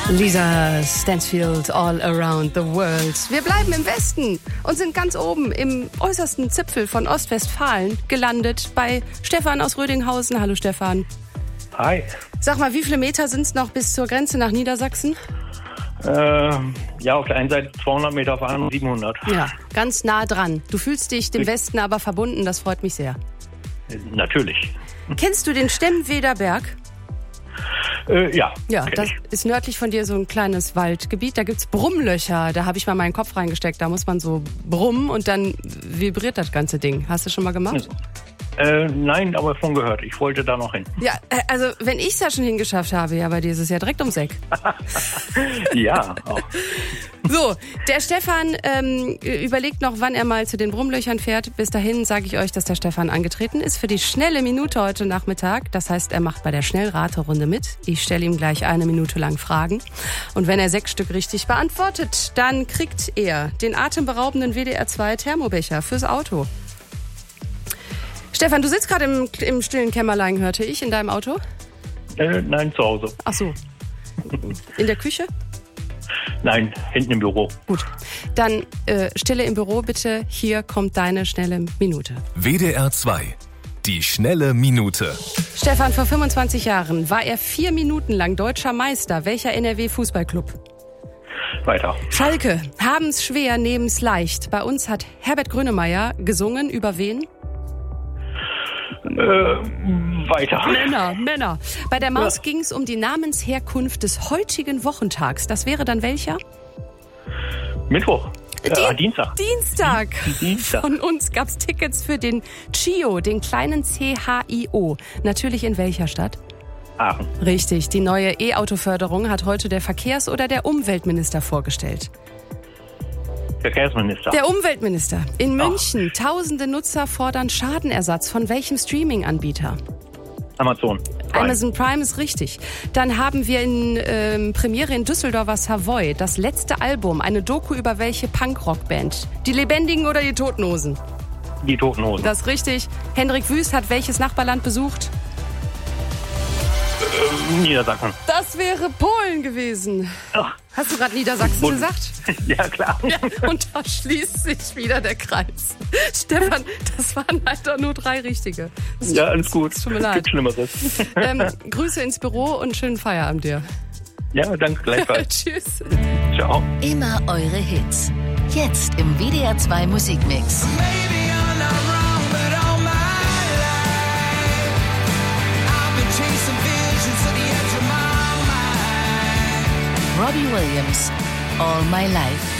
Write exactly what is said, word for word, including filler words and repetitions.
Lisa Stansfield, All Around the World. Wir bleiben im Westen und sind ganz oben im äußersten Zipfel von Ostwestfalen gelandet bei Stefan aus Rödinghausen. Hallo Stefan. Hi. Sag mal, wie viele Meter sind es noch bis zur Grenze nach Niedersachsen? Äh, ja, auf der einen Seite zweihundert Meter, auf der anderen siebenhundert. Ja, ganz nah dran. Du fühlst dich dem Westen aber verbunden, das freut mich sehr. Natürlich. Kennst du den Stemweder Berg? Äh, ja. Ja, das ist nördlich von dir so ein kleines Waldgebiet. Da gibt's Brummlöcher. Da habe ich mal meinen Kopf reingesteckt. Da muss man so brummen und dann vibriert das ganze Ding. Hast du schon mal gemacht? Äh, nein, aber von gehört. Ich wollte da noch hin. Ja, also wenn ich es ja schon hingeschafft habe, ja, bei dir ist es ja direkt ums Eck. Ja, auch. So, der Stefan ähm, überlegt noch, wann er mal zu den Brummlöchern fährt. Bis dahin sage ich euch, dass der Stefan angetreten ist für die schnelle Minute heute Nachmittag. Das heißt, er macht bei der Schnellraterunde mit. Ich stelle ihm gleich eine Minute lang Fragen. Und wenn er sechs Stück richtig beantwortet, dann kriegt er den atemberaubenden W D R zwei Thermobecher fürs Auto. Stefan, du sitzt gerade im, im stillen Kämmerlein, hörte ich, in deinem Auto? Äh, nein, zu Hause. Ach so. In der Küche? Nein, hinten im Büro. Gut. Dann äh, Stille im Büro bitte. Hier kommt deine schnelle Minute. W D R zwei. Die schnelle Minute. Stefan, vor fünfundzwanzig Jahren war er vier Minuten lang deutscher Meister. Welcher N R W-Fußballclub? Weiter. Schalke. Haben's schwer, nehmen's leicht. Bei uns hat Herbert Grönemeyer gesungen über wen? Äh, weiter. Männer, Männer. Bei der Maus Ja. ging es um die Namensherkunft des heutigen Wochentags. Das wäre dann welcher? Mittwoch. Äh, Die- Dienstag. Dienstag. Dienstag. Von uns gab's Tickets für den Chio, den kleinen C H I O. Natürlich in welcher Stadt? Aachen. Richtig, die neue E-Auto-Förderung hat heute der Verkehrs- oder der Umweltminister vorgestellt. Verkehrsminister. Der Umweltminister. In München, tausende Nutzer fordern Schadenersatz. Von welchem Streaming-Anbieter? Amazon. Prime. Amazon Prime ist richtig. Dann haben wir in ähm, Premiere in Düsseldorfer Savoy das letzte Album, eine Doku über welche Punkrock-Band? Die Lebendigen oder die Totenhosen? Die Toten Hosen. Das ist richtig. Hendrik Wüst hat welches Nachbarland besucht? Niedersachsen. Das wäre Polen gewesen. Ach, Hast du gerade Niedersachsen Bund. gesagt? ja, klar. Ja, und da schließt sich wieder der Kreis. Stefan, das waren leider nur drei richtige. Das Ja, alles gut. Tut mir leid. Gibt Schlimmeres. Ähm, Grüße ins Büro und schönen Feierabend dir. Ja, danke gleichfalls. Tschüss. Ciao. Immer eure Hits. Jetzt im W D R zwei Musikmix. Maybe I'm not wrong, but all my life I've been chasing visions to the edge of my mind. Robbie Williams, All My Life.